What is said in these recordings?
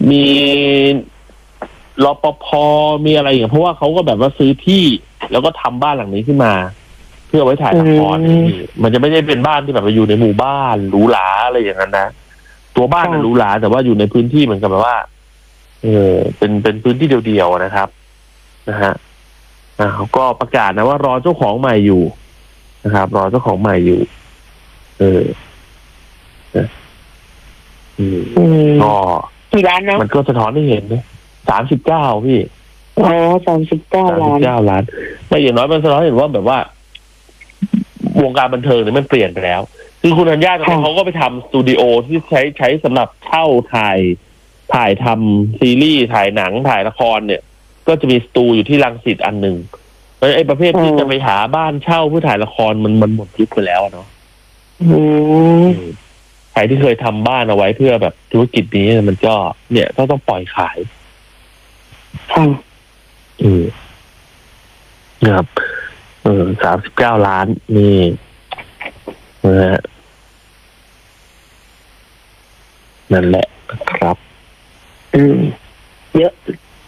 มีรปภ.มีอะไรอย่างเพราะว่าเขาก็แบบว่าซื้อที่แล้วก็ทำบ้านหลังนี้ขึ้นมา เพื่อไว้ถ่ายละครมันจะไม่ได้เป็นบ้านที่แบบอยู่ในหมู่บ้านหรูหราอะไรอย่างนั้นนะตัวบ้านหรูหราแต่ว่าอยู่ในพื้นที่เหมือนกับแบบว่าเป็นพื้นที่เดียวๆนะครับนะฮะเขาก็ประกาศนะว่ารอเจ้าของใหม่อยู่นะครับรอเจ้าของใหม่อยู่ก็กี่ล้านนะมันก็สะท้อนให้เห็นนะ39พี่อ๋อ39 ล้านไม่อย่างน้อยมันสะท้อนเห็นว่าแบบว่าวงการบันเทิงเนี่ยมันเปลี่ยนไปแล้วคือคุณธัญญาเขาก็ไปทำสตูดิโอที่ใช้สำหรับเช่าถ่ายทำซีรีส์ถ่ายหนังถ่ายละครเนี่ยก็จะมีสตูอยู่ที่รังสิตอันหนึ่งแล้วไอ้ประเภทที่จะไปหาบ้านเช่าเพื่อถ่ายละครมันหมดยุคไปแล้วเนาะใครที่เคยทำบ้านเอาไว้เพื่อแบบธุรกิจนี้มันก็เนี่ยต้องปล่อยขายนะครับ39 ล้านนี่นะฮะนั่นแหละครับเยอะ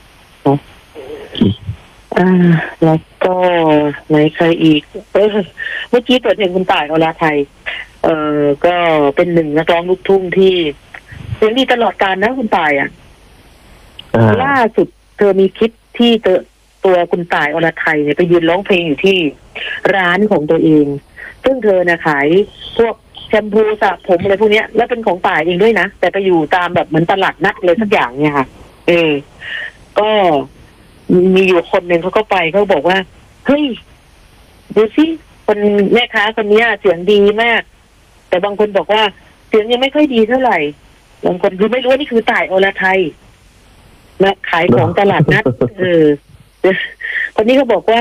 แล้วก็ไหนใครอีกเมื่อกี้เปิดเพลงคุณต่ายอรไทยก็เป็นหนึ่งนักร้องลูกทุ่งที่เสียงดีตลอดกาลนะคุณต่ายล่าสุดเธอมีคลิปที่ตัวคุณต่ายอรไทยเนี่ยไปยืนร้องเพลงอยู่ที่ร้านของตัวเองซึ่งเธอนะขายพวกแชมพูสระผมอะไรพวกนี้แล้วเป็นของต่ายเองด้วยนะแต่ไปอยู่ตามแบบเหมือนตลาดนัดเลยสักอย่างเนี่ยค่ะก็มีอยู่คนหนึ่งเขาก็ไปเขาบอกว่าเฮ้ยดูสิคนแม่ค้าคนนี้เสียงดีมากแต่บางคนบอกว่าเสียงยังไม่ค่อยดีเท่าไหร่บางคนคือไม่รู้ว่านี่คือต่ายอรไทยนะขายของตลาดนัดคนนี้เขาบอกว่า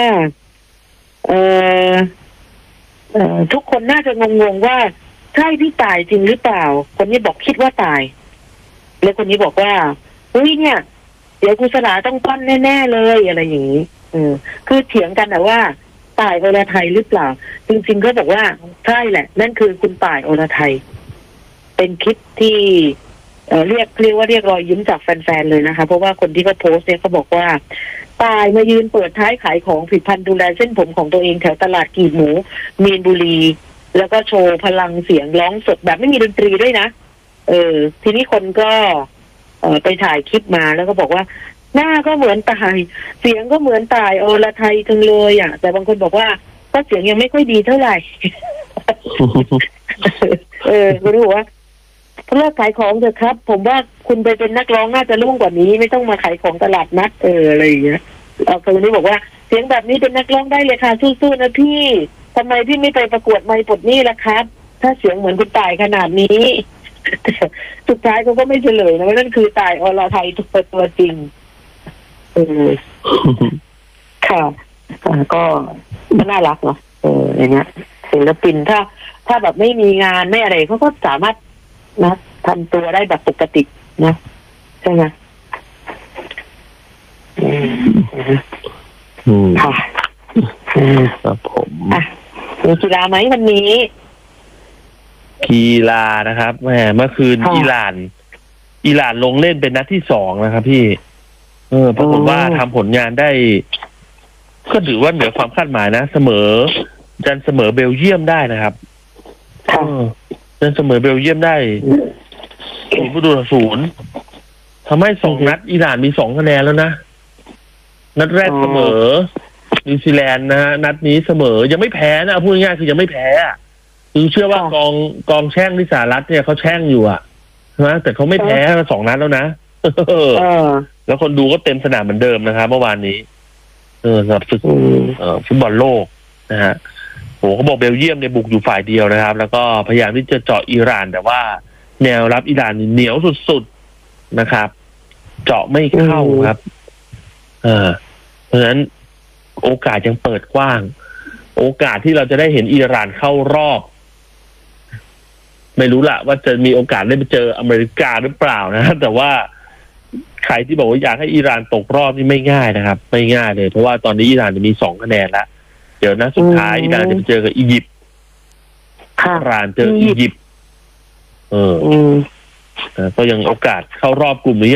ทุกคนน่าจะงงๆว่าใช่พี่ต่ายจริงหรือเปล่าคนนี้บอกคิดว่าตายแล้วคนนี้บอกว่าเฮ้ยเนี่ยเดี๋ยวครูสลาต้องปั้นแน่ๆเลยอะไรอย่างนี้คือเถียงกันแต่ว่าต่ายอรไทยหรือเปล่าจริงๆก็บอกว่าใช่แหละนั่นคือคุณต่ายอรไทยเป็นคลิปที่เรียกว่าเรียกรอยยิ้มจากแฟนๆเลยนะคะเพราะว่าคนที่เขาโพสต์เนี่ยเขาบอกว่าต่ายมายืนเปิดท้ายขายของผลิตภัณฑ์ดูแลเส้นผมของตัวเองแถวตลาดกีบหมูมีนบุรีแล้วก็โชว์พลังเสียงร้องสดแบบไม่มีดนตรีด้วยนะทีนี้คนก็ไปถ่ายคลิปมาแล้วก็บอกว่าหน้าก็เหมือนต่ายเสียงก็เหมือนต่ายอรไทยจังเลยแต่บางคนบอกว่าก็เสียงยังไม่ค่อยดีเท่าไหร่ ก็รู้ว่าเลิกขายของเถอะครับผมว่าคุณไปเป็นนักร้องน่าจะรุ่งกว่านี้ไม่ต้องมาขายของตลาดนัดอะไรอย่างเงี้ยคนนี้บอกว่าเสียงแบบนี้เป็นนักร้องได้เลยค่ะสู้ๆนะพี่ทำไมพี่ไม่ไปประกวดไมค์ปลดหนี้ล่ะครับถ้าเสียงเหมือนคุณต่ายขนาดนี้สุดท้ายเขาก็ไม่เฉลยนะว่านั่นคือต่ายอรไทยตัวจริงค่ะก็น่ารักเนาะอย่างเงี้ยศิลปินถ้าแบบไม่มีงานไม่อะไรเขาก็สามารถนะทำตัวได้แบบปกตินะใช่ไหมค่ะครับผมมีกีฬาไหมวันนี้กีฬานะครับเมื่อคืนอิหร่านลงเล่นเป็นนัดที่2นะครับพี่ปรากฏว่าทำผลงานได้ก็ถือว่าเหนือความคาดหมายนะเสมอเบลเยียมได้นะครับเสมอเบลเยียมได้0-0ทำให้2 นัดอิหร่านมี2 คะแนนแล้วนะนัดแรกเสมอนิวซีแลนด์นะฮะนัดนี้เสมอยังไม่แพ้นะพูดง่ายๆคือยังไม่แพ้คือเชื่อว่ากองแช่งที่สหรัฐเนี่ยเขาแช่งอยู่ใช่ไหมแต่เขาไม่แพ้มา2 นัดแล้วนะแล้วคนดูก็เต็มสนามเหมือนเดิมนะครับเมื่อวานนี้สำหรับศึกฟุตบอลโลกนะฮะเขาบอกเบลเยียมเนี่ยบุกอยู่ฝ่ายเดียวนะครับแล้วก็พยายามที่จะเจาะอิหร่านแต่ว่าแนวรับอิหร่านเหนียวสุดๆนะครับเจาะไม่เข้าครับเพราะฉะนั้นโอกาสยังเปิดกว้างโอกาสที่เราจะได้เห็นอิหร่านเข้ารอบไม่รู้ละว่าจะมีโอกาสได้ไปเจออเมริกาหรือเปล่านะแต่ว่าใครที่บอกว่าอยากให้อิหร่านตกรอบนี่ไม่ง่ายนะครับไม่ง่ายเลยเพราะว่าตอนนี้อิหร่านมี2 คะแนนแล้วเดี๋ยวนะสุดท้ายอิหร่านจะไปเจอกับอียิปต์อิหร่านเจออียิปต์ก็ยังโอกาสเข้ารอบกลุ่มนี้